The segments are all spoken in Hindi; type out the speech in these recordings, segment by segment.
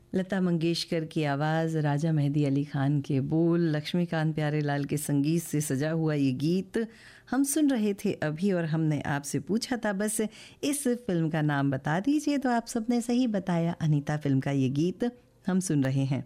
लता मंगेशकर की आवाज़, राजा मेहदी अली ख़ान के बोल, लक्ष्मीकांत प्यारेलाल के संगीत से सजा हुआ ये गीत हम सुन रहे थे अभी। और हमने आपसे पूछा था बस इस फिल्म का नाम बता दीजिए, तो आप सबने सही बताया। अनीता फिल्म का ये गीत हम सुन रहे हैं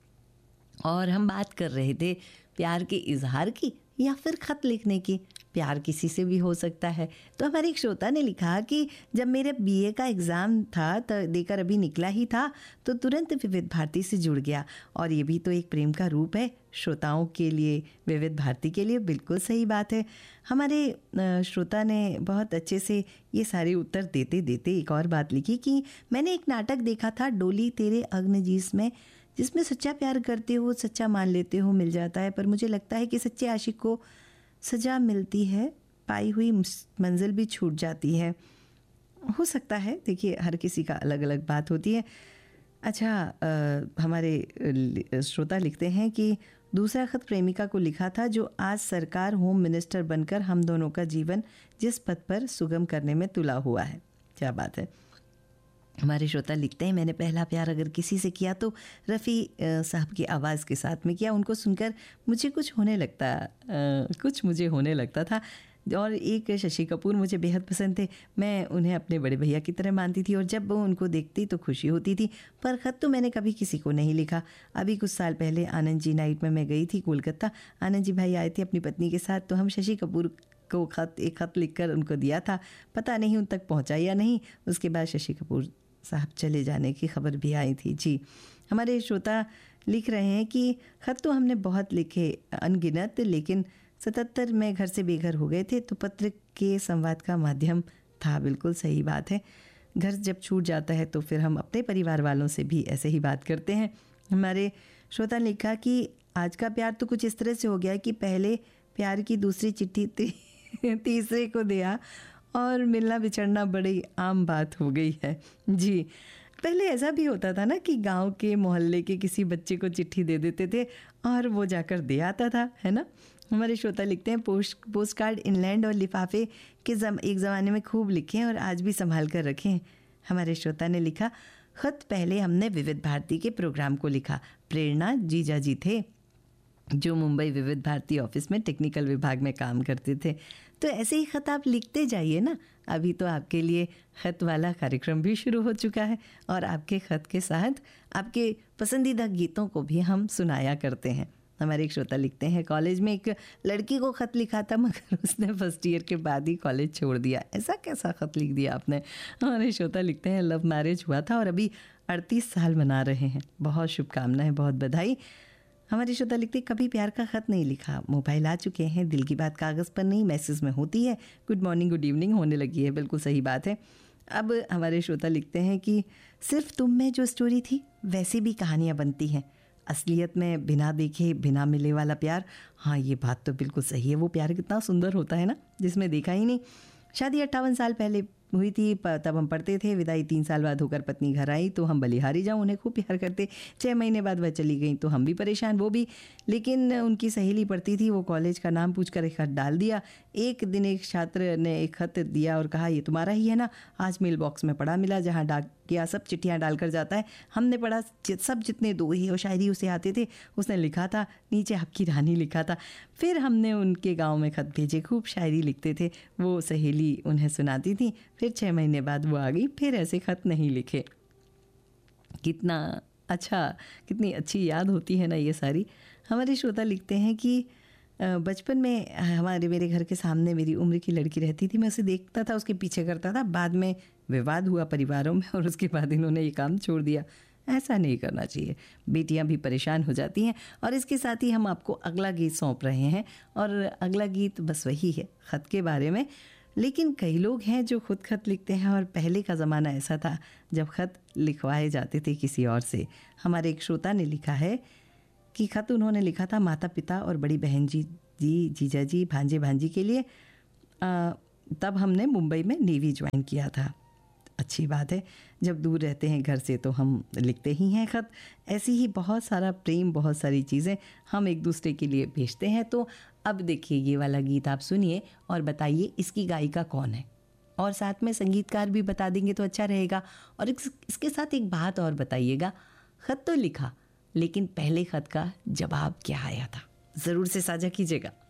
और हम बात कर रहे थे प्यार के इजहार की या फिर ख़त लिखने की। प्यार किसी से भी हो सकता है। तो हमारे एक श्रोता ने लिखा कि जब मेरे बीए का एग्ज़ाम था तो देकर अभी निकला ही था तो तुरंत विविध भारती से जुड़ गया। और ये भी तो एक प्रेम का रूप है श्रोताओं के लिए, विविध भारती के लिए। बिल्कुल सही बात है। हमारे श्रोता ने बहुत अच्छे से ये सारे उत्तर देते देते एक और बात लिखी कि मैंने एक नाटक देखा था, डोली तेरे अग्नजीस में, जिसमें सच्चा प्यार करते हो, सच्चा मान लेते हो, मिल जाता है। पर मुझे लगता है कि सच्चे आशिक को सजा मिलती है, पाई हुई मंजिल भी छूट जाती है। हो सकता है, देखिए हर किसी का अलग अलग बात होती है। अच्छा, हमारे श्रोता लिखते हैं कि दूसरा ख़त प्रेमिका को लिखा था जो आज सरकार होम मिनिस्टर बनकर हम दोनों का जीवन जिस पद पर सुगम करने में तुला हुआ है। क्या बात है। हमारे श्रोता लिखते हैं मैंने पहला प्यार अगर किसी से किया तो रफ़ी साहब की आवाज़ के साथ में किया। उनको सुनकर मुझे कुछ मुझे होने लगता था। और एक शशि कपूर मुझे बेहद पसंद थे। मैं उन्हें अपने बड़े भैया की तरह मानती थी और जब वो उनको देखती तो खुशी होती थी। पर ख़त तो मैंने कभी किसी को नहीं लिखा। अभी कुछ साल पहले आनंद जी नाइट में मैं गई थी कोलकाता। आनंद जी भाई आए थे अपनी पत्नी के साथ, तो हम शशि कपूर को एक ख़त लिखकर उनको दिया था। पता नहीं उन तक पहुँचा या नहीं। उसके बाद शशि कपूर साहब चले जाने की खबर भी आई थी। जी, हमारे श्रोता लिख रहे हैं कि ख़त तो हमने बहुत लिखे अनगिनत, लेकिन 77 में घर से बेघर हो गए थे तो पत्र के संवाद का माध्यम था। बिल्कुल सही बात है। घर जब छूट जाता है तो फिर हम अपने परिवार वालों से भी ऐसे ही बात करते हैं। हमारे श्रोता ने लिखा कि आज का प्यार तो कुछ इस तरह से हो गया कि पहले प्यार की दूसरी चिट्ठी तीसरे को दिया और मिलना बिछड़ना बड़ी आम बात हो गई है। जी, पहले ऐसा भी होता था ना कि गांव के मोहल्ले के किसी बच्चे को चिट्ठी दे देते थे और वो जाकर दे आता था, है ना। हमारे श्रोता लिखते हैं पोस्ट कार्ड इंग्लैंड और लिफाफे के एक ज़माने में खूब लिखे हैं और आज भी संभाल कर रखे हैं। हमारे श्रोता ने लिखा ख़त पहले हमने विविध भारती के प्रोग्राम को लिखा। प्रेरणा जीजा जी थे जो मुंबई विविध भारती ऑफिस में टेक्निकल विभाग में काम करते थे। तो ऐसे ही ख़त आप लिखते जाइए ना। अभी तो आपके लिए ख़त वाला कार्यक्रम भी शुरू हो चुका है और आपके ख़त के साथ आपके पसंदीदा गीतों को भी हम सुनाया करते हैं। हमारे एक श्रोता लिखते हैं कॉलेज में एक लड़की को ख़त लिखा था मगर उसने फर्स्ट ईयर के बाद ही कॉलेज छोड़ दिया। ऐसा कैसा ख़त लिख दिया आपने। हमारे श्रोता लिखते हैं लव मैरिज हुआ था और अभी 38 साल मना रहे हैं। बहुत शुभकामनाएं, बहुत बधाई। हमारे श्रोता लिखते कभी प्यार का ख़त नहीं लिखा। मोबाइल आ चुके हैं, दिल की बात कागज़ पर नहीं मैसेज में होती है। गुड मॉर्निंग गुड इवनिंग होने लगी है। बिल्कुल सही बात है। अब हमारे श्रोता लिखते हैं कि सिर्फ तुम में जो स्टोरी थी वैसी भी कहानियाँ बनती हैं। असलियत में बिना देखे बिना मिले वाला प्यार, हाँ ये बात तो बिल्कुल सही है। वो प्यार कितना सुंदर होता है ना, जिसमें देखा ही नहीं। शादी 58 साल पहले हुई थी, तब हम पढ़ते थे। विदाई 3 साल बाद होकर पत्नी घर आई तो हम बलिहारी जाऊँ, उन्हें खूब प्यार करते। 6 महीने बाद वह चली गई तो हम भी परेशान, वो भी। लेकिन उनकी सहेली पढ़ती थी, वो कॉलेज का नाम पूछकर एक खत डाल दिया। एक दिन एक छात्र ने एक खत दिया और कहा ये तुम्हारा ही है ना। आज मेल बॉक्स में पड़ा मिला जहाँ डाक या सब चिट्ठियाँ डालकर जाता है। हमने पढ़ा सब जितने दोहे और शायरी उसे आते थे उसने लिखा था, नीचे आपकी रानी लिखा था। फिर हमने उनके गांव में खत भेजे, खूब शायरी लिखते थे। वो सहेली उन्हें सुनाती थी। फिर 6 महीने बाद वो आ गई, फिर ऐसे खत नहीं लिखे। कितना अच्छा, कितनी अच्छी याद होती है ना ये सारी। हमारे श्रोता लिखते हैं कि बचपन में मेरे घर के सामने मेरी उम्र की लड़की रहती थी। मैं उसे देखता था, उसके पीछे करता था। बाद में विवाद हुआ परिवारों में और उसके बाद इन्होंने ये काम छोड़ दिया। ऐसा नहीं करना चाहिए, बेटियां भी परेशान हो जाती हैं। और इसके साथ ही हम आपको अगला गीत सौंप रहे हैं और अगला गीत बस वही है ख़त के बारे में। लेकिन कई लोग हैं जो खुद खत लिखते हैं और पहले का ज़माना ऐसा था जब खत लिखवाए जाते थे किसी और से। हमारे एक श्रोता ने लिखा है कि खत उन्होंने लिखा था माता पिता और बड़ी बहन जी जीजा जी भांजे भांजी के लिए। तब हमने मुंबई में नेवी ज्वाइन किया था। अच्छी बात है, जब दूर रहते हैं घर से तो हम लिखते ही हैं ख़त। ऐसी ही बहुत सारा प्रेम, बहुत सारी चीज़ें हम एक दूसरे के लिए भेजते हैं। तो अब देखिए ये वाला गीत आप सुनिए और बताइए इसकी गायिका कौन है, और साथ में संगीतकार भी बता देंगे तो अच्छा रहेगा। और इसके साथ एक बात और बताइएगा, खत तो लिखा, लेकिन पहले खत का जवाब क्या आया था, ज़रूर से साझा कीजिएगा।